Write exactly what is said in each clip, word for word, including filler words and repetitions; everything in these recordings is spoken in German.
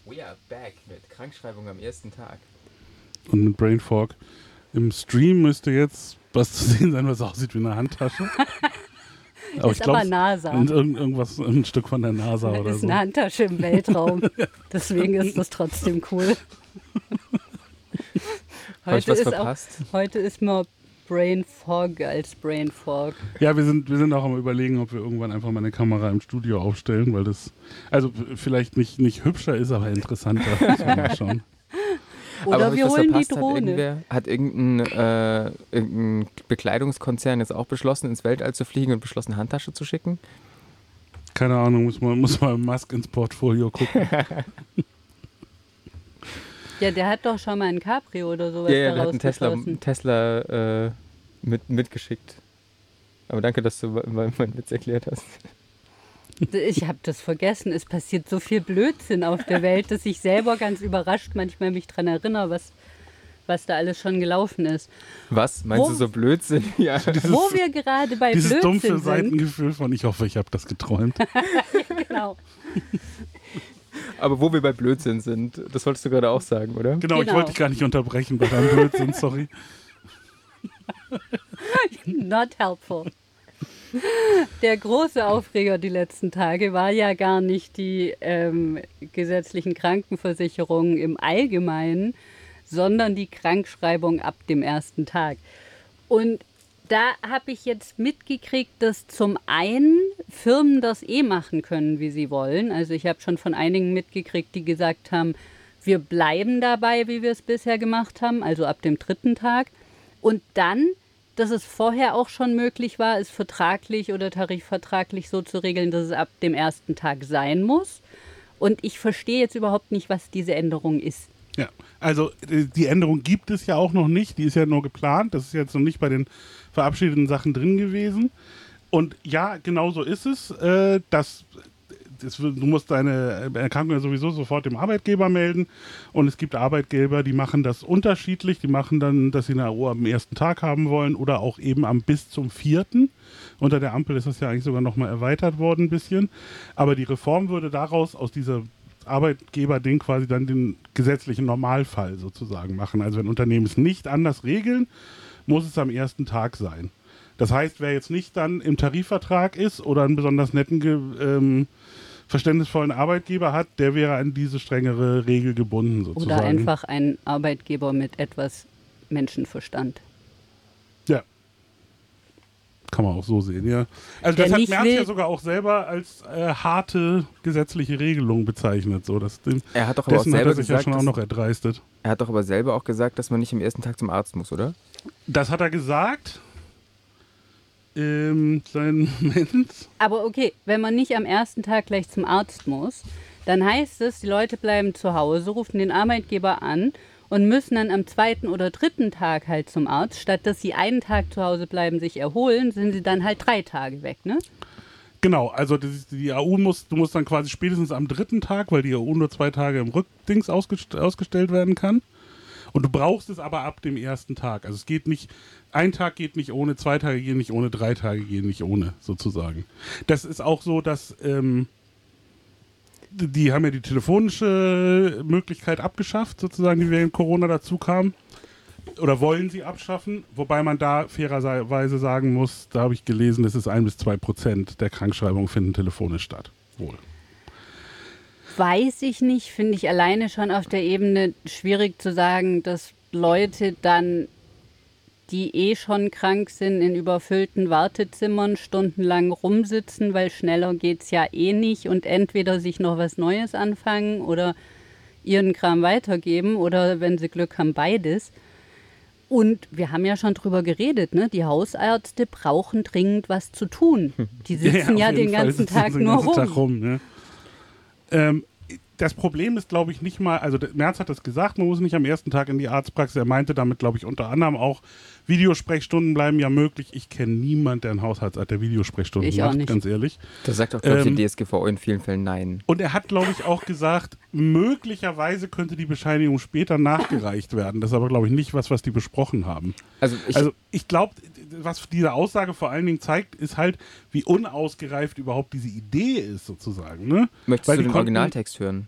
We are back mit Krankschreibung am ersten Tag. Und mit Brain Fog. Im Stream müsste jetzt was zu sehen sein, was aussieht wie eine Handtasche. Aber ist ich glaube, NASA. Und irgend, irgendwas, ein Stück von der NASA das oder ist so. Eine Handtasche im Weltraum. Deswegen ist das trotzdem cool. Habe ich was ist verpasst? Auch, heute ist mehr Brain Fog als Brain Fog. Ja, wir sind, wir sind auch am Überlegen, ob wir irgendwann einfach mal eine Kamera im Studio aufstellen, weil das also vielleicht nicht, nicht hübscher ist, aber interessanter. Müssen wir mal schauen. Oder aber wir holen die Drohne. Hat, irgendwer, hat irgendein, äh, irgendein Bekleidungskonzern jetzt auch beschlossen, ins Weltall zu fliegen und beschlossen, Handtasche zu schicken? Keine Ahnung, muss man, muss man Musk ins Portfolio gucken. Ja, der hat doch schon mal ein Cabrio oder sowas ja, ja, daraus der hat einen Tesla, Tesla äh, mit, mitgeschickt. Aber danke, dass du meinen Witz erklärt hast. Ich habe das vergessen. Es passiert so viel Blödsinn auf der Welt, dass ich selber ganz überrascht manchmal mich daran erinnere, was, was da alles schon gelaufen ist. Was? Meinst Wo, du so Blödsinn? Ja. Dieses, wo wir gerade bei dieses Blödsinn dumpfe sind. Seitengefühl von, ich hoffe, ich habe das geträumt. Genau. Aber wo wir bei Blödsinn sind, das wolltest du gerade auch sagen, oder? Genau, Genau. ich wollte dich gar nicht unterbrechen bei deinem Blödsinn, sorry. Not helpful. Der große Aufreger die letzten Tage war ja gar nicht die ähm, gesetzlichen Krankenversicherungen im Allgemeinen, sondern die Krankschreibung ab dem ersten Tag. Und da habe ich jetzt mitgekriegt, dass zum einen Firmen das eh machen können, wie sie wollen. Also ich habe schon von einigen mitgekriegt, die gesagt haben, wir bleiben dabei, wie wir es bisher gemacht haben, also ab dem dritten Tag. Und dann, dass es vorher auch schon möglich war, es vertraglich oder tarifvertraglich so zu regeln, dass es ab dem ersten Tag sein muss. Und ich verstehe jetzt überhaupt nicht, was diese Änderung ist. Ja, also die Änderung gibt es ja auch noch nicht, die ist ja nur geplant, das ist jetzt noch nicht bei den verabschiedeten Sachen drin gewesen. Und ja, genau so ist es, äh, dass das, du musst deine Erkrankung ja sowieso sofort dem Arbeitgeber melden und es gibt Arbeitgeber, die machen das unterschiedlich, die machen dann, dass sie eine A O am ersten Tag haben wollen oder auch eben am bis zum vierten. Unter der Ampel ist das ja eigentlich sogar nochmal erweitert worden ein bisschen, aber die Reform würde daraus aus dieser Arbeitgeber-Ding quasi dann den gesetzlichen Normalfall sozusagen machen. Also wenn Unternehmen es nicht anders regeln, muss es am ersten Tag sein. Das heißt, wer jetzt nicht dann im Tarifvertrag ist oder einen besonders netten, ähm, verständnisvollen Arbeitgeber hat, der wäre an diese strengere Regel gebunden sozusagen. Oder einfach ein Arbeitgeber mit etwas Menschenverstand. Ja. Kann man auch so sehen, ja. Also Der das hat nicht Merz will- ja sogar auch selber als äh, harte gesetzliche Regelung bezeichnet. So, dass dem, Er hat doch aber auch dessen hat selber er sich gesagt, ja schon auch dass- noch erdreistet. Er hat doch aber selber auch gesagt, dass man nicht am ersten Tag zum Arzt muss, oder? Das hat er gesagt. Ähm, kleinen Moment. Aber okay, wenn man nicht am ersten Tag gleich zum Arzt muss, dann heißt es, die Leute bleiben zu Hause, rufen den Arbeitgeber an und müssen dann am zweiten oder dritten Tag halt zum Arzt. Statt dass sie einen Tag zu Hause bleiben, sich erholen, sind sie dann halt drei Tage weg, ne? Genau, also das, die A U muss, du musst dann quasi spätestens am dritten Tag, weil die A U nur zwei Tage im Rückdings ausgest- ausgestellt werden kann. Und du brauchst es aber ab dem ersten Tag. Also es geht nicht, ein Tag geht nicht ohne, zwei Tage gehen nicht ohne, drei Tage gehen nicht ohne, sozusagen. Das ist auch so, dass ähm, die haben ja die telefonische Möglichkeit abgeschafft, sozusagen, die während Corona dazu kam. Oder wollen sie abschaffen, wobei man da fairerweise sagen muss, da habe ich gelesen, es ist ein bis zwei Prozent der Krankschreibungen finden telefonisch statt. Wohl. Weiß ich nicht, finde ich alleine schon auf der Ebene schwierig zu sagen, dass Leute dann, die eh schon krank sind, in überfüllten Wartezimmern stundenlang rumsitzen, weil schneller geht's ja eh nicht und entweder sich noch was Neues anfangen oder ihren Kram weitergeben oder wenn sie Glück haben, beides. Und wir haben ja schon drüber geredet, ne? Die Hausärzte brauchen dringend was zu tun. Die sitzen ja, auf den jeden Fall ganzen sitzen Tag sie den nur ganzen rum. Tag rum, ne? ähm, das Problem ist, glaube ich, nicht mal, also der Merz hat das gesagt, man muss nicht am ersten Tag in die Arztpraxis. Er meinte damit, glaube ich, unter anderem auch, Videosprechstunden bleiben ja möglich. Ich kenne niemanden, der einen Hausarzt hat, der Videosprechstunden Ich auch macht, nicht. ganz ehrlich. Da sagt auch, glaube ich, Ähm, die D S G V O in vielen Fällen nein. Und er hat, glaube ich, auch gesagt, möglicherweise könnte die Bescheinigung später nachgereicht werden. Das ist aber, glaube ich, nicht was, was die besprochen haben. Also ich, Also ich glaube, was diese Aussage vor allen Dingen zeigt, ist halt, wie unausgereift überhaupt diese Idee ist, sozusagen. Ne? möchtest weil du die den konnten- Originaltext hören?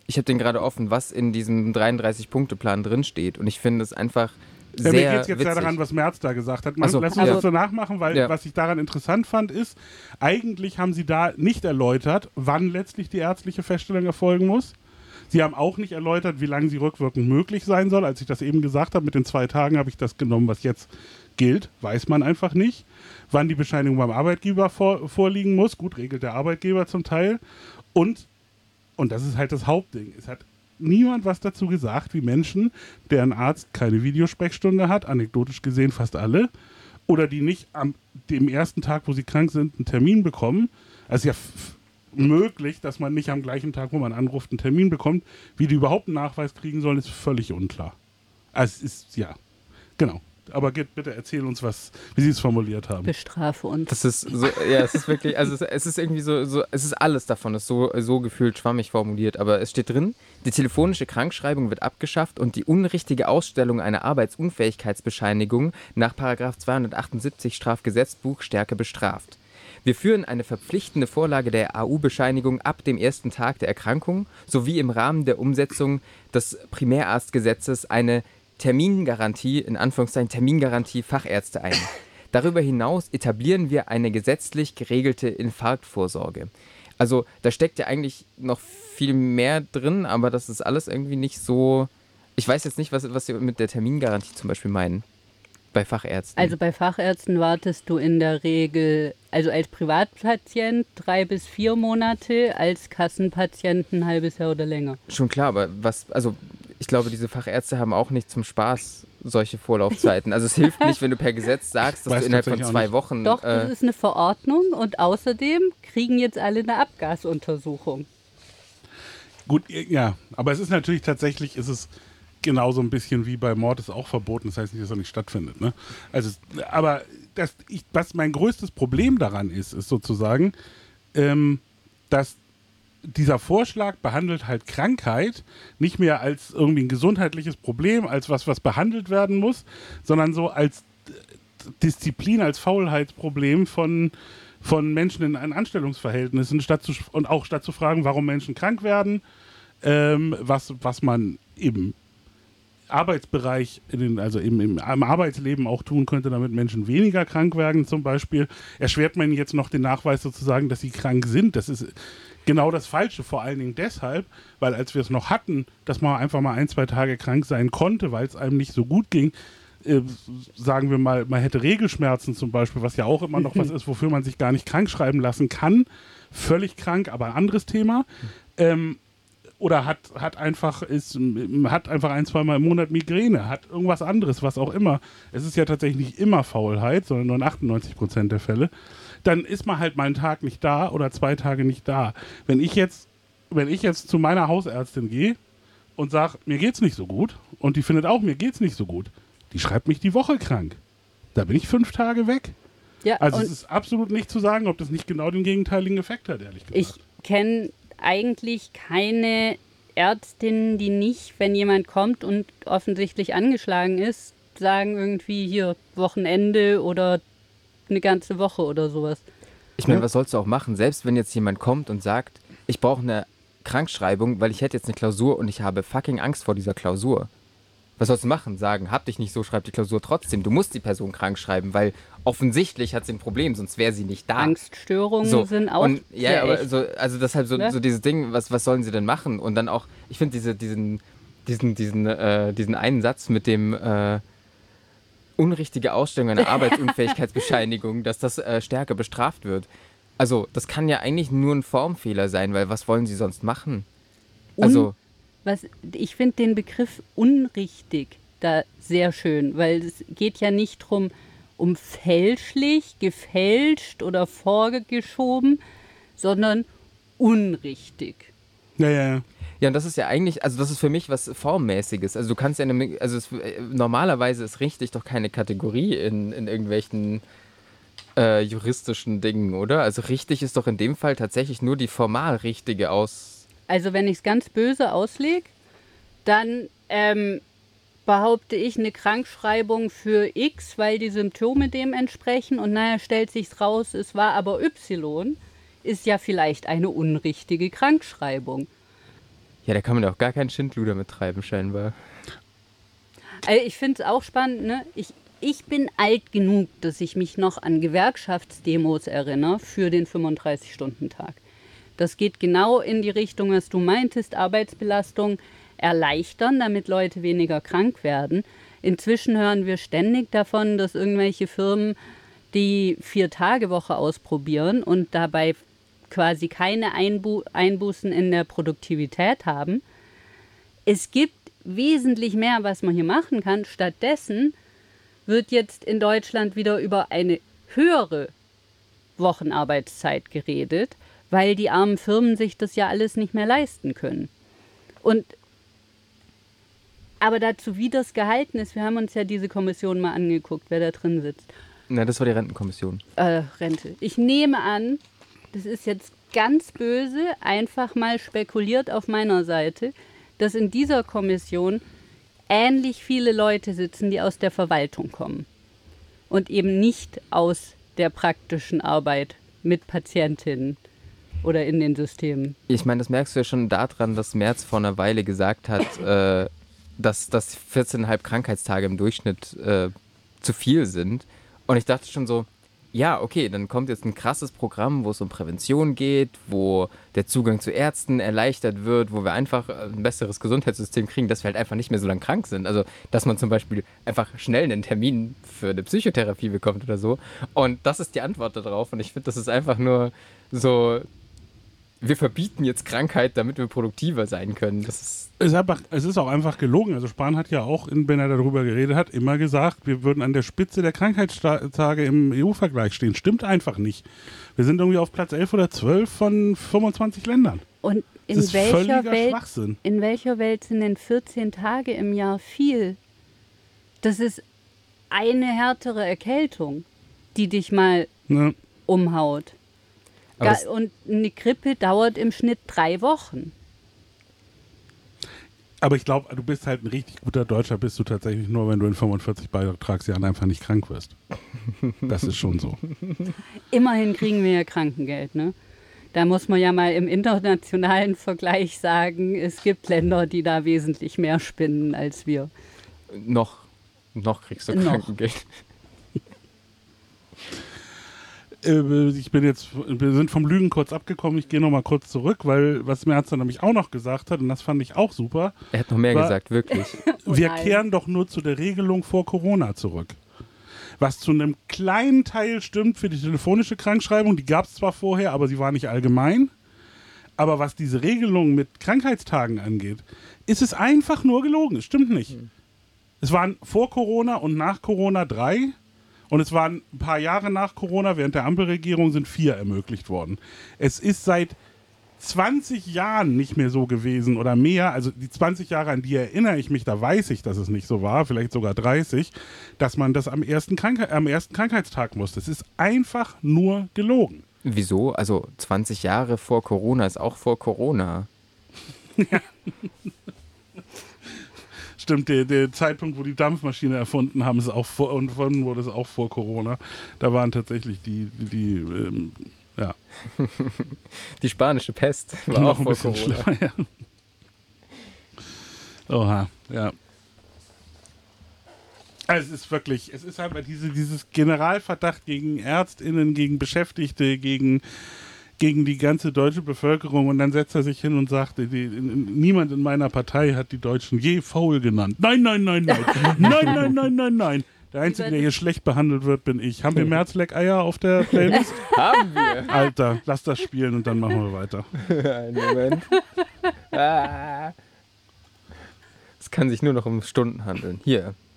ich habe den gerade offen, was in diesem dreiunddreißig-Punkte-Plan drinsteht. Und ich finde es einfach Ja, sehr mir geht es jetzt witzig. ja daran, was Merz da gesagt hat. Man, Ach so, lass uns ja. das so nachmachen, weil Ja. was ich daran interessant fand, ist, eigentlich haben sie da nicht erläutert, wann letztlich die ärztliche Feststellung erfolgen muss. Sie haben auch nicht erläutert, wie lange sie rückwirkend möglich sein soll. Als ich das eben gesagt habe, mit den zwei Tagen habe ich das genommen, was jetzt gilt. Weiß man einfach nicht. Wann die Bescheinigung beim Arbeitgeber vor, vorliegen muss. Gut, regelt der Arbeitgeber zum Teil. Und, und das ist halt das Hauptding. Es hat niemand was dazu gesagt, wie Menschen, deren Arzt keine Videosprechstunde hat, anekdotisch gesehen fast alle, oder die nicht am dem ersten Tag, wo sie krank sind, einen Termin bekommen. Also ja f- möglich, dass man nicht am gleichen Tag, wo man anruft, einen Termin bekommt. Wie die überhaupt einen Nachweis kriegen sollen, ist völlig unklar. Also es ist, ja, genau. Aber geht, bitte erzähl uns, was, wie Sie es formuliert haben. Bestrafe uns. Das ist so, ja, es ist wirklich, also es, es ist irgendwie so, so, es ist alles davon, ist so, so gefühlt schwammig formuliert, aber es steht drin, die telefonische Krankschreibung wird abgeschafft und die unrichtige Ausstellung einer Arbeitsunfähigkeitsbescheinigung nach Paragraph zweihundertachtundsiebzig Strafgesetzbuch stärker bestraft. Wir führen eine verpflichtende Vorlage der A U-Bescheinigung ab dem ersten Tag der Erkrankung sowie im Rahmen der Umsetzung des Primärarztgesetzes eine Termingarantie, in Anführungszeichen Termingarantie Fachärzte ein. Darüber hinaus etablieren wir eine gesetzlich geregelte Infarktvorsorge. Also da steckt ja eigentlich noch viel mehr drin, aber das ist alles irgendwie nicht so... Ich weiß jetzt nicht, was, was Sie mit der Termingarantie zum Beispiel meinen, bei Fachärzten. Also bei Fachärzten wartest du in der Regel, also als Privatpatient drei bis vier Monate, als Kassenpatient ein halbes Jahr oder länger. Schon klar, aber was, also ich glaube, diese Fachärzte haben auch nicht zum Spaß solche Vorlaufzeiten. Also es hilft nicht, wenn du per Gesetz sagst, dass Weiß du innerhalb von tatsächlich auch zwei nicht. Wochen... Doch, das äh, ist eine Verordnung und außerdem kriegen jetzt alle eine Abgasuntersuchung. Gut, ja, aber es ist natürlich tatsächlich, ist es genauso ein bisschen wie bei Mord ist auch verboten, das heißt nicht, dass er nicht stattfindet. Ne? Also, es- aber das, ich, was mein größtes Problem daran ist, ist sozusagen, ähm, dass dieser Vorschlag behandelt halt Krankheit nicht mehr als irgendwie ein gesundheitliches Problem, als was, was behandelt werden muss, sondern so als äh, Disziplin, als Faulheitsproblem von, von Menschen in einen Anstellungsverhältnissen, statt zu, und auch statt zu fragen, warum Menschen krank werden, ähm, was, was man im Arbeitsbereich, in den, also im, im, im Arbeitsleben auch tun könnte, damit Menschen weniger krank werden zum Beispiel, erschwert man jetzt noch den Nachweis sozusagen, dass sie krank sind. Das ist genau das Falsche, vor allen Dingen deshalb, weil als wir es noch hatten, dass man einfach mal ein, zwei Tage krank sein konnte, weil es einem nicht so gut ging, äh, sagen wir mal, man hätte Regelschmerzen zum Beispiel, was ja auch immer noch was ist, wofür man sich gar nicht krank schreiben lassen kann. Völlig krank, aber ein anderes Thema. Ähm, oder hat, hat einfach ist, m- hat einfach ein, zwei Mal im Monat Migräne, hat irgendwas anderes, was auch immer. Es ist ja tatsächlich nicht immer Faulheit, sondern nur in achtundneunzig Prozent der Fälle. Dann ist man halt mal einen Tag nicht da oder zwei Tage nicht da. Wenn ich jetzt, wenn ich jetzt zu meiner Hausärztin gehe und sage, mir geht's nicht so gut, und die findet auch, mir geht's nicht so gut, die schreibt mich die Woche krank. Da bin ich fünf Tage weg. Ja, Also und es ist absolut nicht zu sagen, ob das nicht genau den gegenteiligen Effekt hat, ehrlich ich gesagt. kenne eigentlich keine Ärztinnen, die nicht, wenn jemand kommt und offensichtlich angeschlagen ist, sagen irgendwie hier Wochenende oder eine ganze Woche oder sowas. Ich meine, Ja. was sollst du auch machen? Selbst wenn jetzt jemand kommt und sagt, ich brauche eine Krankschreibung, weil ich hätte jetzt eine Klausur und ich habe fucking Angst vor dieser Klausur. Was sollst du machen? Sagen, hab dich nicht so, schreib die Klausur trotzdem. Du musst die Person krank schreiben, weil offensichtlich hat sie ein Problem, sonst wäre sie nicht da. Angststörungen So, sind auch und, ja, sehr aber echt. so, also deshalb so, Ne? so dieses Ding, was, was sollen sie denn machen? Und dann auch, ich finde diese, diesen, diesen, diesen, äh, diesen einen Satz mit dem äh, unrichtige Ausstellung einer Arbeitsunfähigkeitsbescheinigung, dass das äh, stärker bestraft wird. Also das kann ja eigentlich nur ein Formfehler sein, weil was wollen sie sonst machen? Also, Was, ich finde den Begriff unrichtig da sehr schön, weil es geht ja nicht drum um fälschlich, gefälscht oder vorgeschoben, sondern unrichtig. Ja, ja, ja. ja, und das ist ja eigentlich, also das ist für mich was Formmäßiges. Also du kannst ja, eine, also es, äh, normalerweise ist richtig doch keine Kategorie in, in irgendwelchen äh, juristischen Dingen, oder? Also richtig ist doch in dem Fall tatsächlich nur die formal richtige aus... Also wenn ich es ganz böse auslege, dann ähm, behaupte ich eine Krankschreibung für X, weil die Symptome dem entsprechen und naja, stellt sich's raus, es war aber Y, ist ja vielleicht eine unrichtige Krankschreibung. Ja, da kann man ja auch gar keinen Schindluder mit treiben, scheinbar. Also ich finde es auch spannend, ne? Ich, ich bin alt genug, dass ich mich noch an Gewerkschaftsdemos erinnere für den fünfunddreißig-Stunden-Tag. Das geht genau in die Richtung, was du meintest, Arbeitsbelastung erleichtern, damit Leute weniger krank werden. Inzwischen hören wir ständig davon, dass irgendwelche Firmen die Vier-Tage-Woche ausprobieren und dabei quasi keine Einbu- Einbußen in der Produktivität haben. Es gibt wesentlich mehr, was man hier machen kann. Stattdessen wird jetzt in Deutschland wieder über eine höhere Wochenarbeitszeit geredet, weil die armen Firmen sich das ja alles nicht mehr leisten können. Und aber dazu, wie das gehalten ist, wir haben uns ja diese Kommission mal angeguckt, wer da drin sitzt. Na, das war die Rentenkommission. Äh, Rente. Ich nehme an, das ist jetzt ganz böse, einfach mal spekuliert auf meiner Seite, dass in dieser Kommission ähnlich viele Leute sitzen, die aus der Verwaltung kommen und eben nicht aus der praktischen Arbeit mit Patientinnen oder in den Systemen. Ich meine, das merkst du ja schon daran, dass Merz vor einer Weile gesagt hat, äh, dass, dass vierzehn Komma fünf Krankheitstage im Durchschnitt äh, zu viel sind. Und ich dachte schon so, ja, okay, dann kommt jetzt ein krasses Programm, wo es um Prävention geht, wo der Zugang zu Ärzten erleichtert wird, wo wir einfach ein besseres Gesundheitssystem kriegen, dass wir halt einfach nicht mehr so lange krank sind. Also, dass man zum Beispiel einfach schnell einen Termin für eine Psychotherapie bekommt oder so. Und das ist die Antwort darauf. Und ich finde, das ist einfach nur so, wir verbieten jetzt Krankheit, damit wir produktiver sein können. Das ist Es ist, einfach, es ist auch einfach gelogen. Also Spahn hat ja auch, wenn er darüber geredet hat, immer gesagt, wir würden an der Spitze der Krankheitstage im E U-Vergleich stehen. Stimmt einfach nicht. Wir sind irgendwie auf Platz elf oder zwölf von fünfundzwanzig Ländern. Und in das ist welcher völliger Welt, Schwachsinn. in welcher Welt sind denn vierzehn Tage im Jahr viel? Das ist eine härtere Erkältung, die dich mal Ne? umhaut. Aber Ga- Und eine Grippe dauert im Schnitt drei Wochen. Aber ich glaube, du bist halt ein richtig guter Deutscher, bist du tatsächlich nur, wenn du in fünfundvierzig Beitragsjahren einfach nicht krank wirst. Das ist schon so. Immerhin kriegen wir ja Krankengeld, ne? Da muss man ja mal im internationalen Vergleich sagen, es gibt Länder, die da wesentlich mehr spinnen als wir. noch, noch kriegst du Noch. Krankengeld. Äh, Ich bin jetzt, wir sind vom Lügen kurz abgekommen. Ich gehe noch mal kurz zurück, weil was Merz dann nämlich auch noch gesagt hat, und das fand ich auch super, Er hat noch mehr War- gesagt, wirklich. Oh wir nein. kehren doch nur zu der Regelung vor Corona zurück. Was zu einem kleinen Teil stimmt für die telefonische Krankschreibung, die gab es zwar vorher, aber sie war nicht allgemein. Aber was diese Regelung mit Krankheitstagen angeht, ist es einfach nur gelogen. Es stimmt nicht. Es waren vor Corona und nach Corona drei. Und es waren ein paar Jahre nach Corona, während der Ampelregierung, sind vier ermöglicht worden. Es ist seit zwanzig Jahren nicht mehr so gewesen oder mehr, also die zwanzig Jahre, an die erinnere ich mich, da weiß ich, dass es nicht so war, vielleicht sogar dreißig, dass man das am ersten, Krankheit, am ersten Krankheitstag musste. Es ist einfach nur gelogen. Wieso? Also zwanzig Jahre vor Corona ist auch vor Corona. Stimmt, der, der Zeitpunkt, wo die Dampfmaschine erfunden haben, ist auch vor, und von wurde es auch vor Corona. Da waren tatsächlich die, die, die ähm, ja, Die spanische Pest war noch auch ein vor bisschen Corona. schlimmer. Ja. Oha, ja. Also es ist wirklich, es ist einfach diese, dieses Generalverdacht gegen ÄrztInnen, gegen Beschäftigte, gegen, gegen die ganze deutsche Bevölkerung, und dann setzt er sich hin und sagt, die, die, niemand in meiner Partei hat die Deutschen je faul genannt. Nein, nein, nein, nein. Nein, nein, nein, nein, nein. Der Einzige, der hier schlecht behandelt wird, bin ich. Haben wir Märzleck-Eier auf der Playlist? Haben wir. Alter, lass das spielen und dann machen wir weiter. Einen Moment. Ah. Es kann sich nur noch um Stunden handeln. Hier.